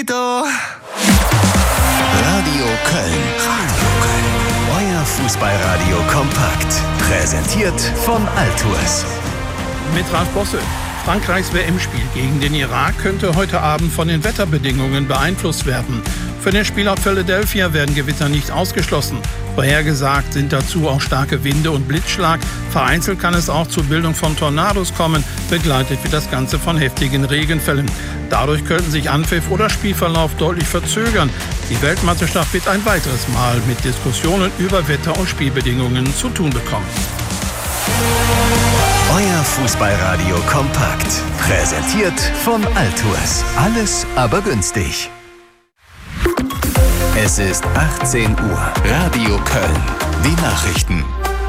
Radio Köln. Euer Fußballradio kompakt. Präsentiert von Altours. Mit Ralf Bosse. Frankreichs WM-Spiel gegen den Irak könnte heute Abend von den Wetterbedingungen beeinflusst werden. Für den Spielort Philadelphia werden Gewitter nicht ausgeschlossen. Vorhergesagt sind dazu auch starke Winde und Blitzschlag. Vereinzelt kann es auch zur Bildung von Tornados kommen. Begleitet wird das Ganze von heftigen Regenfällen. Dadurch könnten sich Anpfiff oder Spielverlauf deutlich verzögern. Die Weltmeisterschaft wird ein weiteres Mal mit Diskussionen über Wetter- und Spielbedingungen zu tun bekommen. Euer Fußballradio kompakt. Präsentiert von Altours. Alles aber günstig. Es ist 18 Uhr. Radio Köln. Die Nachrichten.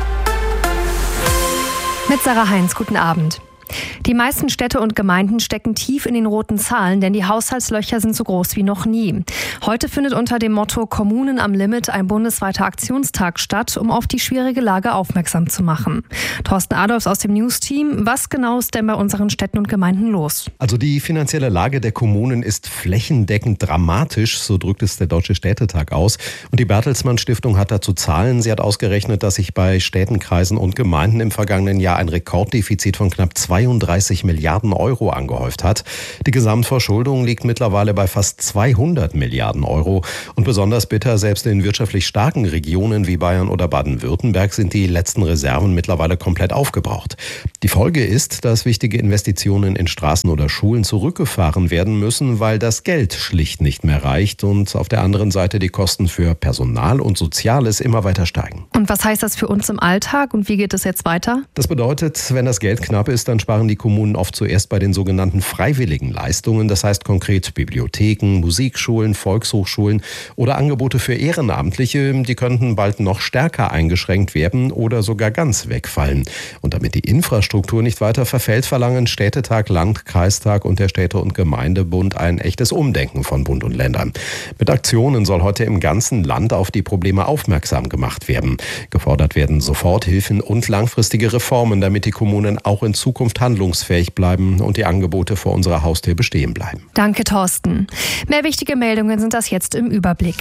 Mit Sarah Heinz, guten Abend. Die meisten Städte und Gemeinden stecken tief in den roten Zahlen, denn die Haushaltslöcher sind so groß wie noch nie. Heute findet unter dem Motto Kommunen am Limit ein bundesweiter Aktionstag statt, um auf die schwierige Lage aufmerksam zu machen. Thorsten Adolfs aus dem News-Team, was genau ist denn bei unseren Städten und Gemeinden los? Also die finanzielle Lage der Kommunen ist flächendeckend dramatisch, so drückt es der Deutsche Städtetag aus. Und die Bertelsmann Stiftung hat dazu Zahlen. Sie hat ausgerechnet, dass sich bei Städten, Kreisen und Gemeinden im vergangenen Jahr ein Rekorddefizit von knapp 32 Milliarden Euro angehäuft hat. Die Gesamtverschuldung liegt mittlerweile bei fast 200 Milliarden Euro. Und besonders bitter, selbst in wirtschaftlich starken Regionen wie Bayern oder Baden-Württemberg sind die letzten Reserven mittlerweile komplett aufgebraucht. Die Folge ist, dass wichtige Investitionen in Straßen oder Schulen zurückgefahren werden müssen, weil das Geld schlicht nicht mehr reicht und auf der anderen Seite die Kosten für Personal und Soziales immer weiter steigen. Und was heißt das für uns im Alltag und wie geht es jetzt weiter? Das bedeutet, wenn das Geld knapp ist, dann sparen die Kommunen oft zuerst bei den sogenannten freiwilligen Leistungen. Das heißt konkret Bibliotheken, Musikschulen, Volkshochschulen oder Angebote für Ehrenamtliche. Die könnten bald noch stärker eingeschränkt werden oder sogar ganz wegfallen. Und damit die Infrastruktur nicht weiter verfällt, verlangen Städtetag, Landkreistag und der Städte- und Gemeindebund ein echtes Umdenken von Bund und Ländern. Mit Aktionen soll heute im ganzen Land auf die Probleme aufmerksam gemacht werden. Gefordert werden Soforthilfen und langfristige Reformen, damit die Kommunen auch in Zukunft handlungsfähig bleiben und die Angebote vor unserer Haustür bestehen bleiben. Danke, Thorsten. Mehr wichtige Meldungen sind das jetzt im Überblick.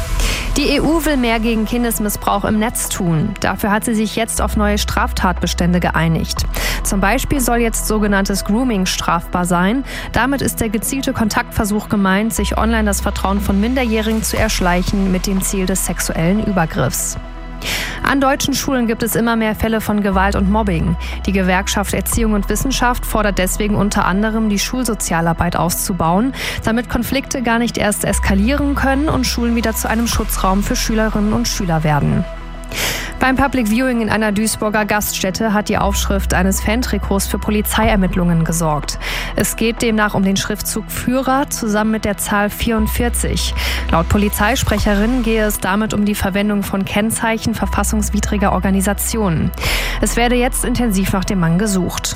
Die EU will mehr gegen Kindesmissbrauch im Netz tun. Dafür hat sie sich jetzt auf neue Straftatbestände geeinigt. Zum Beispiel soll jetzt sogenanntes Grooming strafbar sein. Damit ist der gezielte Kontaktversuch gemeint, sich online das Vertrauen von Minderjährigen zu erschleichen mit dem Ziel des sexuellen Übergriffs. An deutschen Schulen gibt es immer mehr Fälle von Gewalt und Mobbing. Die Gewerkschaft Erziehung und Wissenschaft fordert deswegen unter anderem, die Schulsozialarbeit auszubauen, damit Konflikte gar nicht erst eskalieren können und Schulen wieder zu einem Schutzraum für Schülerinnen und Schüler werden. Beim Public Viewing in einer Duisburger Gaststätte hat die Aufschrift eines Fantrikots für Polizeiermittlungen gesorgt. Es geht demnach um den Schriftzug Führer zusammen mit der Zahl 44. Laut Polizeisprecherin gehe es damit um die Verwendung von Kennzeichen verfassungswidriger Organisationen. Es werde jetzt intensiv nach dem Mann gesucht.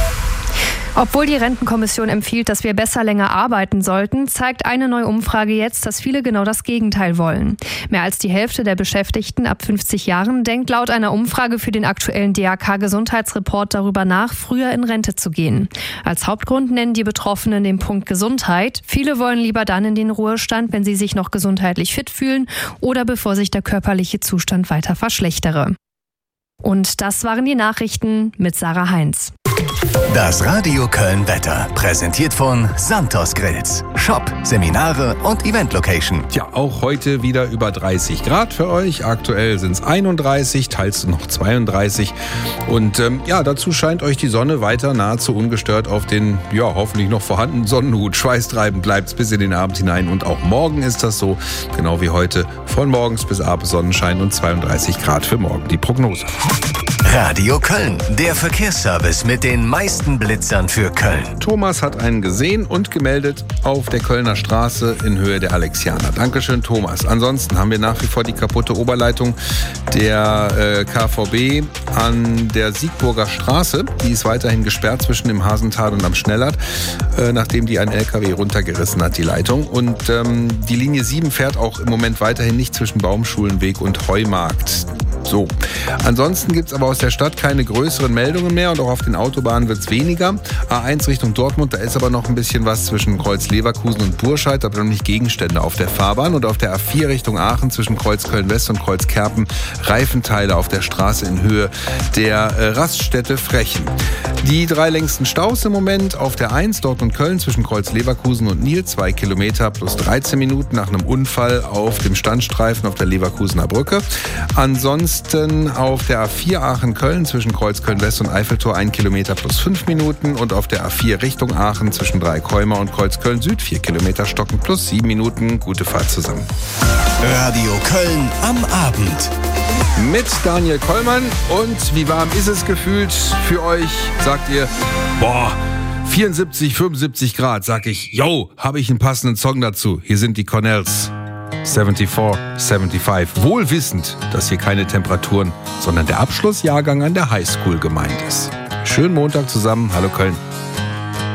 Obwohl die Rentenkommission empfiehlt, dass wir besser länger arbeiten sollten, zeigt eine neue Umfrage jetzt, dass viele genau das Gegenteil wollen. Mehr als die Hälfte der Beschäftigten ab 50 Jahren denkt laut einer Umfrage für den aktuellen DAK-Gesundheitsreport darüber nach, früher in Rente zu gehen. Als Hauptgrund nennen die Betroffenen den Punkt Gesundheit. Viele wollen lieber dann in den Ruhestand, wenn sie sich noch gesundheitlich fit fühlen oder bevor sich der körperliche Zustand weiter verschlechtere. Und das waren die Nachrichten mit Sarah Heinz. Das Radio Köln Wetter, präsentiert von Santos Grills. Shop, Seminare und Event-Location. Ja, auch heute wieder über 30 Grad für euch. Aktuell sind es 31, teils noch 32. Und dazu scheint euch die Sonne weiter nahezu ungestört auf den, hoffentlich noch vorhandenen Sonnenhut. Schweißtreibend bleibt es bis in den Abend hinein. Und auch morgen ist das so, genau wie heute, von morgens bis abends Sonnenschein und 32 Grad für morgen. Die Prognose. Radio Köln, der Verkehrsservice mit den meisten Blitzern für Köln. Thomas hat einen gesehen und gemeldet auf der Kölner Straße in Höhe der Alexianer. Dankeschön, Thomas. Ansonsten haben wir nach wie vor die kaputte Oberleitung der KVB an der Siegburger Straße. Die ist weiterhin gesperrt zwischen dem Hasental und am Schnellert, nachdem die ein LKW runtergerissen hat, die Leitung. Und die Linie 7 fährt auch im Moment weiterhin nicht zwischen Baumschulenweg und Heumarkt. So, ansonsten gibt es aber aus der Stadt keine größeren Meldungen mehr und auch auf den Autobahnen wird es weniger. A1 Richtung Dortmund, da ist aber noch ein bisschen was zwischen Kreuz Leverkusen und Burscheid, aber noch nicht Gegenstände auf der Fahrbahn. Und auf der A4 Richtung Aachen zwischen Kreuz Köln-West und Kreuz Kerpen Reifenteile auf der Straße in Höhe der Raststätte Frechen. Die 3 längsten Staus im Moment auf der 1 Dortmund-Köln zwischen Kreuz Leverkusen und Nil, 2 Kilometer plus 13 Minuten nach einem Unfall auf dem Standstreifen auf der Leverkusener Brücke. Ansonsten auf der A4 Aachen-Köln zwischen Kreuz Köln-West und Eiffeltor 1 Kilometer plus 5 Minuten und auf der A4 Richtung Aachen zwischen Dreikäumer und Kreuz Köln-Süd 4 Kilometer Stocken plus 7 Minuten. Gute Fahrt zusammen. Radio Köln am Abend. Mit Daniel Kollmann. Und wie warm ist es gefühlt für euch? Sagt ihr, boah, 74, 75 Grad. Sag ich, yo, habe ich einen passenden Song dazu. Hier sind die Cornells. 74, 75. Wohl wissend, dass hier keine Temperaturen, sondern der Abschlussjahrgang an der Highschool gemeint ist. Schönen Montag zusammen. Hallo Köln.